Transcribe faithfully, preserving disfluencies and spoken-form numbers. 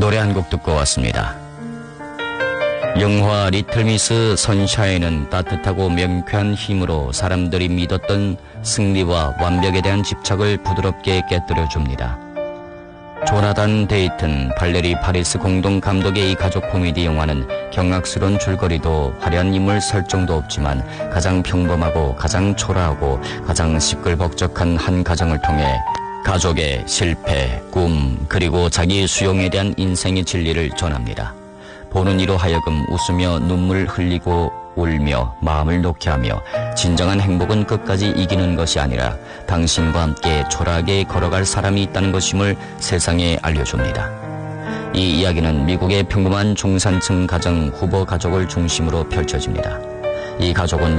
노래 한 곡 듣고 왔습니다. 영화 리틀미스 선샤인은 따뜻하고 명쾌한 힘으로 사람들이 믿었던 승리와 완벽에 대한 집착을 부드럽게 깨뜨려줍니다. 조나단 데이튼, 발레리 파리스 공동 감독의 이 가족 코미디 영화는 경악스러운 줄거리도 화려한 인물 설정도 없지만 가장 평범하고 가장 초라하고 가장 시끌벅적한 한 가정을 통해 가족의 실패, 꿈, 그리고 자기 수용에 대한 인생의 진리를 전합니다. 보는 이로 하여금 웃으며 눈물 흘리고 울며 마음을 놓게 하며 진정한 행복은 끝까지 이기는 것이 아니라 당신과 함께 초라하게 걸어갈 사람이 있다는 것임을 세상에 알려줍니다. 이 이야기는 미국의 평범한 중산층 가정 후보 가족을 중심으로 펼쳐집니다. 이 가족은